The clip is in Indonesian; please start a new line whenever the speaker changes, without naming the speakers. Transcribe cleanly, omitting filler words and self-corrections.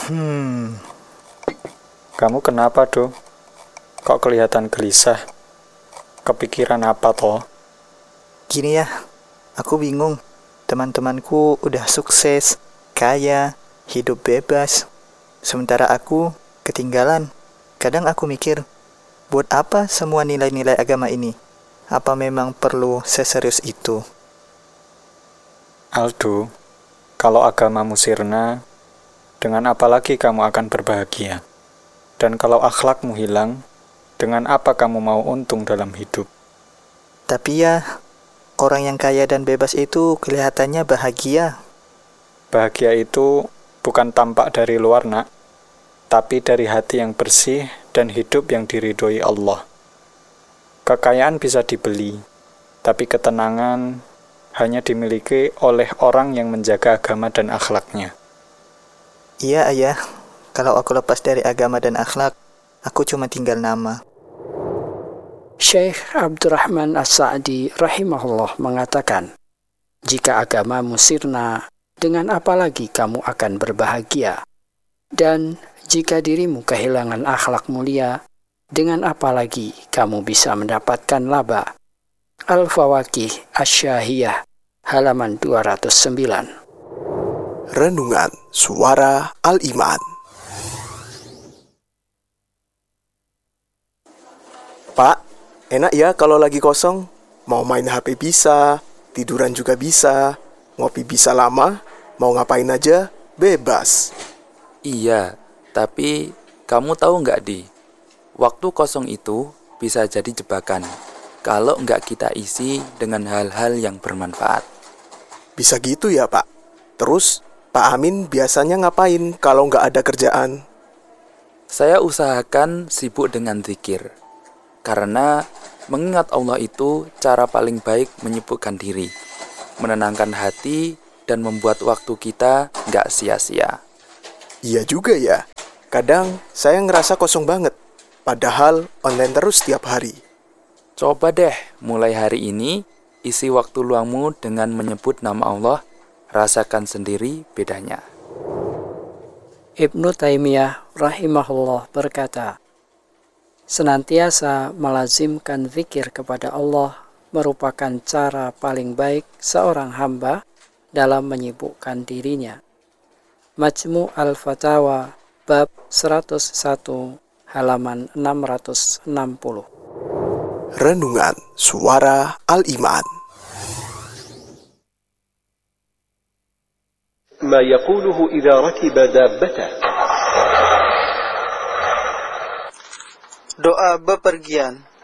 Kamu kenapa, Do? Kok kelihatan gelisah? Kepikiran apa, toh?
Gini ya, aku bingung. Teman-temanku udah sukses, kaya, hidup bebas. Sementara aku ketinggalan. Kadang aku mikir, buat apa semua nilai-nilai agama ini? Apa memang perlu seserius itu?
Aldo, kalau agamamu sirna, dengan apa lagi kamu akan berbahagia? Dan kalau akhlakmu hilang, dengan apa kamu mau untung dalam hidup?
Tapi ya, orang yang kaya dan bebas itu kelihatannya bahagia.
Bahagia itu bukan tampak dari luar, nak, tapi dari hati yang bersih dan hidup yang diridhoi Allah. Kekayaan bisa dibeli, tapi ketenangan hanya dimiliki oleh orang yang menjaga agama dan akhlaknya.
Iya, ayah. Kalau aku lepas dari agama dan akhlak, aku cuma tinggal nama.
Syekh Abdurrahman As-Sa'di rahimahullah mengatakan, jika agamamu sirna, dengan apa lagi kamu akan berbahagia? Dan jika dirimu kehilangan akhlak mulia, dengan apa lagi kamu bisa mendapatkan laba? Al-Fawaqih Asy-Syahiyah, halaman 209.
Renungan Suara Al-Iman. Pak, enak ya kalau lagi kosong? Mau main HP bisa, tiduran juga bisa, ngopi bisa lama, mau ngapain aja, bebas.
Iya, tapi kamu tahu nggak, Di? Waktu kosong itu bisa jadi jebakan kalau nggak kita isi dengan hal-hal yang bermanfaat.
Bisa gitu ya, Pak? Terus, Pak Amin biasanya ngapain kalau nggak ada kerjaan?
Saya usahakan sibuk dengan zikir, karena mengingat Allah itu cara paling baik menyibukkan diri, menenangkan hati, dan membuat waktu kita nggak sia-sia.
Iya juga ya. Kadang saya ngerasa kosong banget, padahal online terus setiap hari.
Coba deh mulai hari ini, isi waktu luangmu dengan menyebut nama Allah, rasakan sendiri bedanya.
Ibnu Taimiyah rahimahullah berkata, senantiasa melazimkan zikir kepada Allah merupakan cara paling baik seorang hamba dalam menyibukkan dirinya. Majmu' al-Fatawa, bab 101, halaman 660.
Renungan Suara Al-Iman.
ما يقوله إذا ركب دابته.
Doa bepergian.